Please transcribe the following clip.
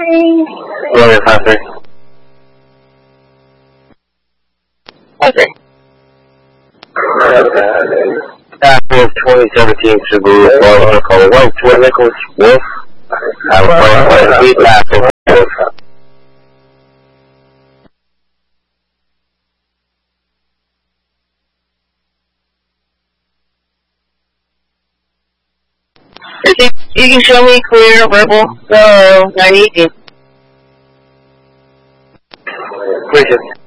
Roger, 5-3. Okay. Apple 2017 Subaru Forerunner Color White, Twin Nicholas Wolf. Beat Apple. You can show me clear verbal. So 918. Appreciate it.